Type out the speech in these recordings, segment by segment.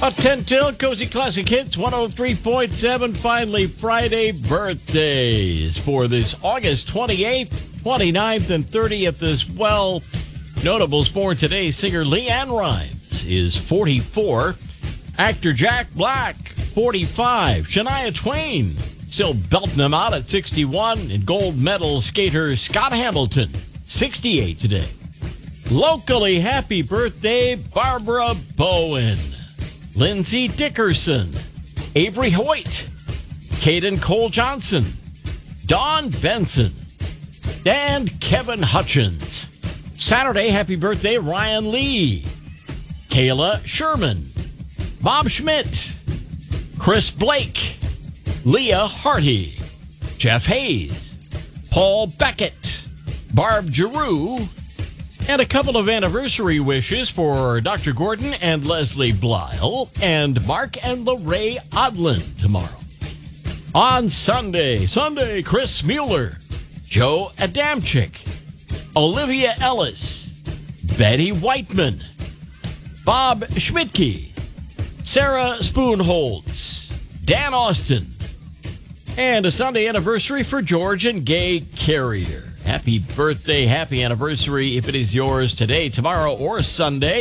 A 10 till, Cozy Classic Hits, 103.7. Finally, Friday birthdays for this August 28th, 29th, and 30th as well. Notables born today, singer Leanne Rimes is 44. Actor Jack Black, 45. Shania Twain, still belting them out at 61. And gold medal skater Scott Hamilton, 68 today. Locally, happy birthday, Barbara Bowen. Lindsay Dickerson, Avery Hoyt, Caden Cole Johnson, Dawn Benson, and Kevin Hutchins. Saturday, happy birthday, Ryan Lee, Kayla Sherman, Bob Schmidt, Chris Blake, Leah Harty, Jeff Hayes, Paul Beckett, Barb Giroux, and a couple of anniversary wishes for Dr. Gordon and Leslie Blyle and Mark and Lorraine Odlin tomorrow. On Sunday, Chris Mueller, Joe Adamczyk, Olivia Ellis, Betty Whiteman, Bob Schmidtke, Sarah Spoonholtz, Dan Austin, and a Sunday anniversary for George and Gay Carrier. Happy birthday, happy anniversary if it is yours today, tomorrow, or Sunday.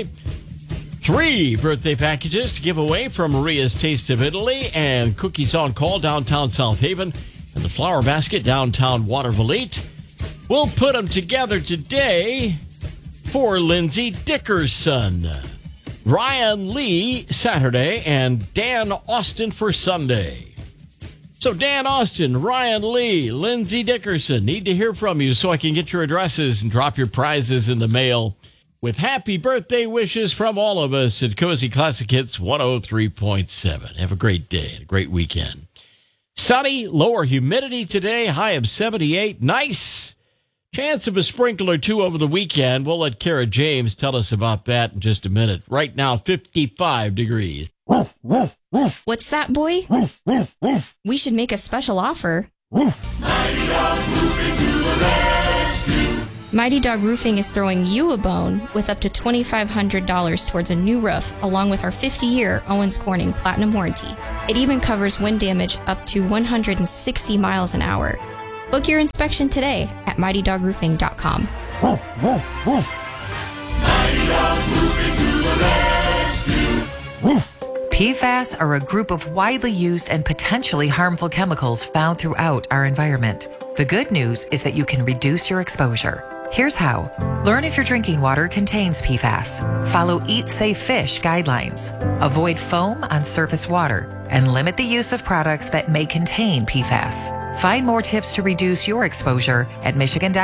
3 birthday packages to give away from Maria's Taste of Italy and Cookies on Call downtown South Haven and the Flower Basket downtown Watervliet. We'll put them together today for Lindsay Dickerson, Ryan Lee Saturday, and Dan Austin for Sunday. So Dan Austin, Ryan Lee, Lindsay Dickerson, need to hear from you so I can get your addresses and drop your prizes in the mail with happy birthday wishes from all of us at Cozy Classic Hits 103.7. Have a great day and a great weekend. Sunny, lower humidity today, high of 78. Nice. Chance of a sprinkle or two over the weekend. We'll let Kara James tell us about that in just a minute. Right now, 55 degrees. Woof, woof, woof. What's that, boy? Woof, woof, woof. We should make a special offer. Woof. Mighty Dog Roofing to the rescue. Mighty Dog Roofing is throwing you a bone with up to $2,500 towards a new roof, along with our 50-year Owens Corning Platinum Warranty. It even covers wind damage up to 160 miles an hour. Book your inspection today at MightyDogRoofing.com. Woof, woof, woof. Mighty Dog Roofing to the rescue. Woof. PFAS are a group of widely used and potentially harmful chemicals found throughout our environment. The good news is that you can reduce your exposure. Here's how. Learn if your drinking water contains PFAS. Follow Eat Safe Fish guidelines. Avoid foam on surface water and limit the use of products that may contain PFAS. Find more tips to reduce your exposure at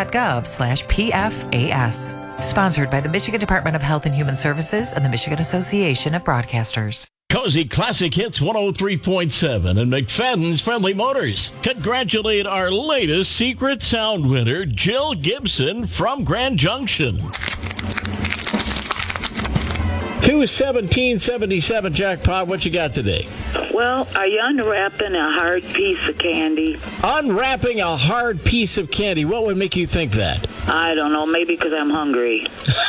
michigan.gov/PFAS. Sponsored by the Michigan Department of Health and Human Services and the Michigan Association of Broadcasters. Cozy Classic Hits 103.7 and McFadden's Friendly Motors congratulate our latest Secret Sound winner, Jill Gibson from Grand Junction. 21777 jackpot. What you got today? Well, are you unwrapping a hard piece of candy? Unwrapping a hard piece of candy. What would make you think that? I don't know. Maybe because I'm hungry.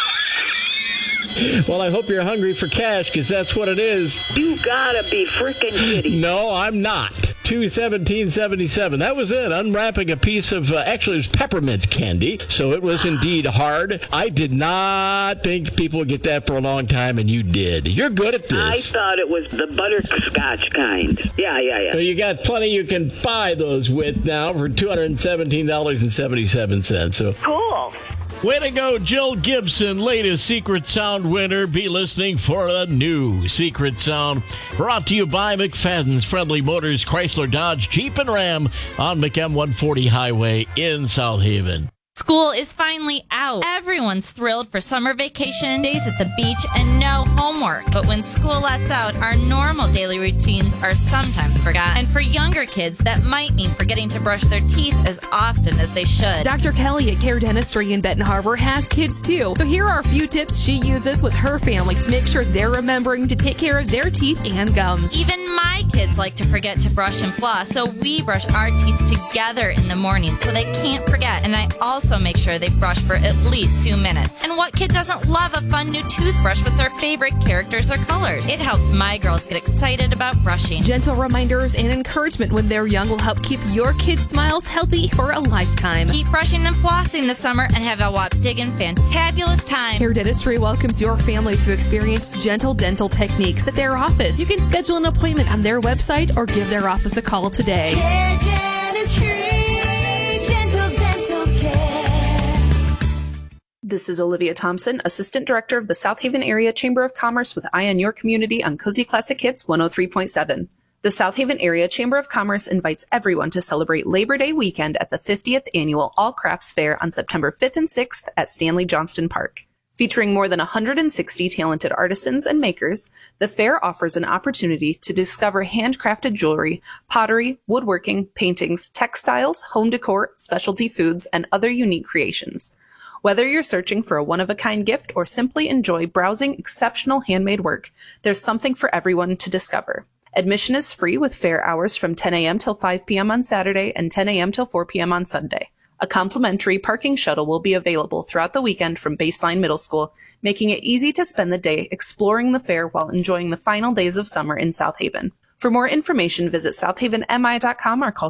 Well, I hope you're hungry for cash, because that's what it is. You gotta be freaking kidding. No, I'm not. 21777. That was it. Unwrapping a piece of, actually, it was peppermint candy, so it was indeed hard. I did not think people would get that for a long time, and you did. You're good at this. I thought it was the butterscotch kind. Yeah. So you got plenty you can buy those with now for $217.77. So cool. Way to go, Jill Gibson, latest Secret Sound winner. Be listening for a new Secret Sound. Brought to you by McFadden's Friendly Motors, Chrysler, Dodge, Jeep, and Ram on McM 140 Highway in South Haven. School is finally out. Everyone's thrilled for summer vacation, days at the beach, and no homework. But when school lets out, our normal daily routines are sometimes forgotten. And for younger kids, that might mean forgetting to brush their teeth as often as they should. Dr. Kelly at Care Dentistry in Benton Harbor has kids too. So here are a few tips she uses with her family to make sure they're remembering to take care of their teeth and gums. Even my kids like to forget to brush and floss, so we brush our teeth together in the morning so they can't forget. And I also make sure they brush for at least 2 minutes. And what kid doesn't love a fun new toothbrush with their favorite favorite characters or colors. It helps my girls get excited about brushing. Gentle reminders and encouragement when they're young will help keep your kids' smiles healthy for a lifetime. Keep brushing and flossing this summer and have a Wapdiggin fantabulous time. Hair Dentistry welcomes your family to experience gentle dental techniques at their office. You can schedule an appointment on their website or give their office a call today. Hair Dentistry, gentle dental care. This is Olivia Thompson, Assistant Director of the South Haven Area Chamber of Commerce with Eye on Your Community on Cozy Classic Hits 103.7. The South Haven Area Chamber of Commerce invites everyone to celebrate Labor Day weekend at the 50th Annual All Crafts Fair on September 5th and 6th at Stanley Johnston Park. Featuring more than 160 talented artisans and makers, the fair offers an opportunity to discover handcrafted jewelry, pottery, woodworking, paintings, textiles, home decor, specialty foods, and other unique creations. Whether you're searching for a one-of-a-kind gift or simply enjoy browsing exceptional handmade work, there's something for everyone to discover. Admission is free with fair hours from 10 a.m. till 5 p.m. on Saturday and 10 a.m. till 4 p.m. on Sunday. A complimentary parking shuttle will be available throughout the weekend from Baseline Middle School, making it easy to spend the day exploring the fair while enjoying the final days of summer in South Haven. For more information, visit southavenmi.com or call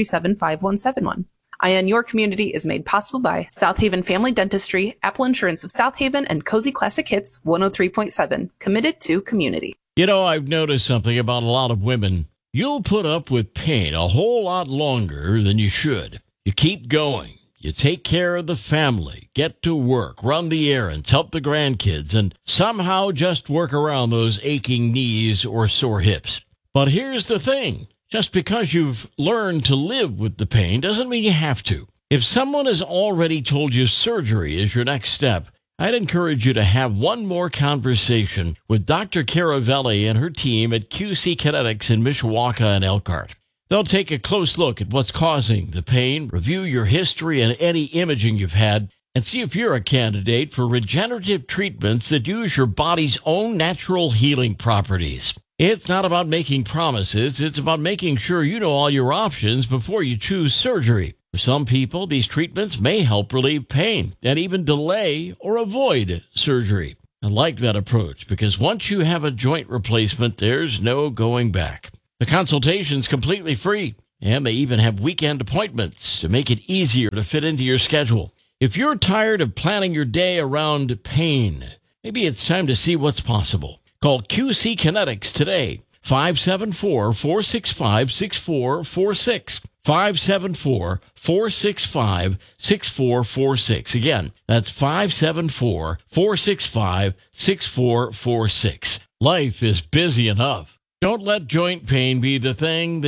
637-5171. Eye on Your Community is made possible by South Haven Family Dentistry, Apple Insurance of South Haven, and Cozy Classic Hits 103.7, committed to community. You know, I've noticed something about a lot of women. You'll put up with pain a whole lot longer than you should. You keep going. You take care of the family, get to work, run the errands, help the grandkids, and somehow just work around those aching knees or sore hips. But here's the thing. Just because you've learned to live with the pain doesn't mean you have to. If someone has already told you surgery is your next step, I'd encourage you to have one more conversation with Dr. Caravelli and her team at QC Kinetics in Mishawaka and Elkhart. They'll take a close look at what's causing the pain, review your history and any imaging you've had, and see if you're a candidate for regenerative treatments that use your body's own natural healing properties. It's not about making promises. It's about making sure you know all your options before you choose surgery. For some people, these treatments may help relieve pain and even delay or avoid surgery. I like that approach because once you have a joint replacement, there's no going back. The consultation's completely free, and they even have weekend appointments to make it easier to fit into your schedule. If you're tired of planning your day around pain, maybe it's time to see what's possible. Call QC Kinetics today, 574-465-6446. 574-465-6446. Again, that's 574-465-6446. Life is busy enough. Don't let joint pain be the thing that